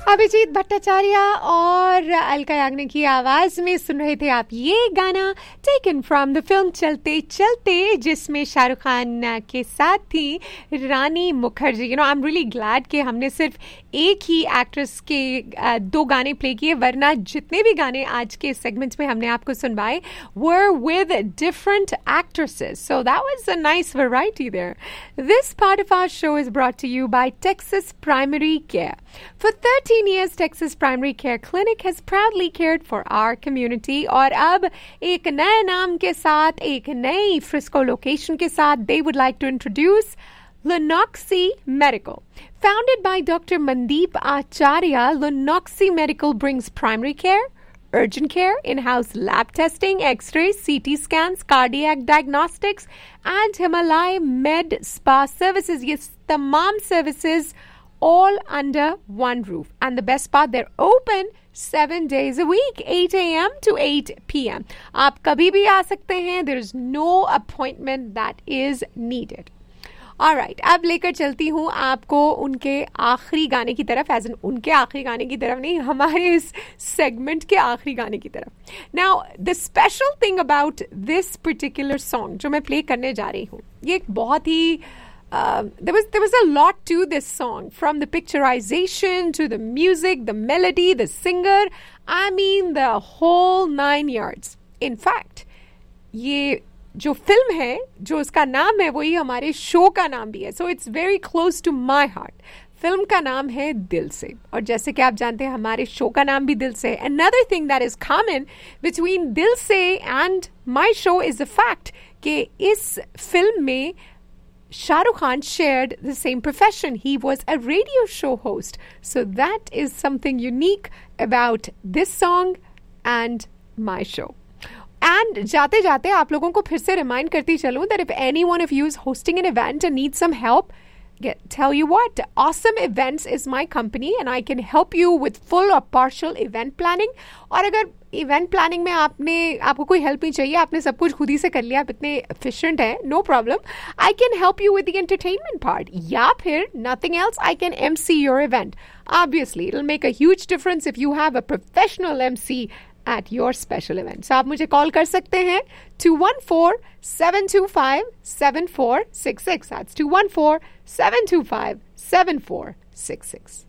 अभिजीत भट्टाचार्य और अलका याग्निक की आवाज में सुन रहे थे आप ये गाना टेकन फ्रॉम द फिल्म चलते चलते, जिसमें शाहरुख खान के साथ थी रानी Mukherjee. I am really glad कि हमने सिर्फ एक ही एक्ट्रेस के दो गाने प्ले किए, वरना जितने भी गाने आज के सेगमेंट्स में हमने आपको सुनवाए were with different actresses. So that was a nice variety there. This part of our show is brought to you by Texas Primary Care. For 13 years, Texas Primary Care Clinic has proudly cared for our community. और अब एक नए नाम के साथ, एक नई Frisco location के साथ, they would like to introduce Lunoxi Medical. Founded by Dr. Mandeep Acharya, Lunoxi Medical brings primary care, urgent care, in-house lab testing, x-rays, CT scans, cardiac diagnostics, and Himalaya Med Spa services. Yes, tamam services all under one roof. And the best part, they're open 7 days a week, 8 a.m. to 8 p.m. आप कभी भी आ सकते हैं. There is no appointment that is needed. Alright, अब लेकर चलती हूँ आपको उनके आखिरी गाने की तरफ, एज इन उनके आखिरी गाने की तरफ नहीं, हमारे इस सेगमेंट के आखिरी गाने की तरफ. Now the special thing about this particular song जो मैं प्ले करने जा रही हूँ, ये एक बहुत ही there was a lot to this song, from the picturization to the music, the melody, the singer, I mean the whole 9 yards. In fact, ये जो फिल्म है, जो उसका नाम है, वही हमारे शो का नाम भी है. So it's very close to my heart. Film का नाम है दिल से, और जैसे कि आप जानते हैं हमारे शो का नाम भी दिल से. Another thing that is common between दिल से and my show is the fact कि इस फिल्म में Shahrukh Khan shared the same profession. He was a radio show host. So that is something unique about this song and my show. And जाते जाते आप लोगों को फिर से रिमाइंड करती चलूं that if any one of you is hosting an event and needs some help, tell you what, Awesome Events is my company and I can help you with full or partial event planning. और अगर event planning में आपको कोई help नहीं चाहिए, आपने सब कुछ खुद ही से कर लिया, आप इतने एफिशिएंट हैं, no problem, I can help you with the entertainment part, या फिर nothing else, I can MC your event. Obviously it will make a huge difference if you have a professional MC at your special event. So आप मुझे call कर सकते हैं 214-725-7466. That's 214-725-7466.